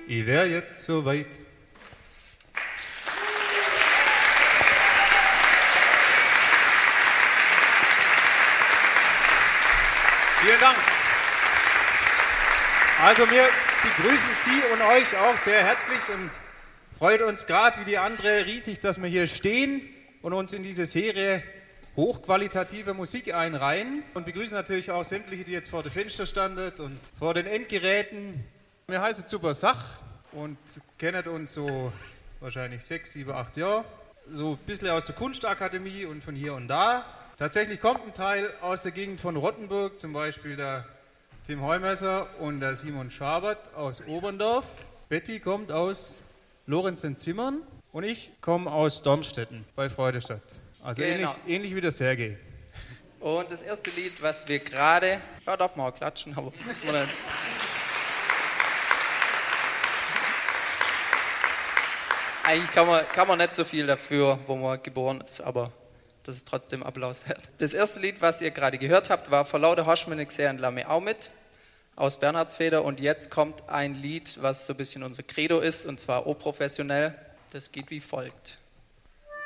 Ich wär jetzt so weit. Vielen Dank. Also wir begrüßen Sie und euch auch sehr herzlich und freut uns gerade wie die andere riesig, dass wir hier stehen und uns in diese Serie hochqualitative Musik einreihen und begrüßen natürlich auch sämtliche, die jetzt vor den Fenster standen und vor den Endgeräten. Wir heißen Super Sach und kennen uns so wahrscheinlich 6, 7, 8 Jahre. So ein bisschen aus der Kunstakademie und von hier und da. Tatsächlich kommt ein Teil aus der Gegend von Rottenburg, zum Beispiel der Tim Heumesser und der Simon Schabert aus Oberndorf. Betty kommt aus Lorenzen-Zimmern und ich komme aus Dornstetten bei Freudestadt. Also genau. ähnlich wie der Sergei. Und das erste Lied, was wir gerade... Ja, darf man auch klatschen, aber muss man nicht. Eigentlich kann man nicht so viel dafür, wo man geboren ist, aber das ist trotzdem Applaus wert. Das erste Lied, was ihr gerade gehört habt, war «Vor lauter hast mir nicht gesehen, lass mich auch mit» aus Bernhardsfeder. Und jetzt kommt ein Lied, was so ein bisschen unser Credo ist, und zwar O professionell. Das geht wie folgt.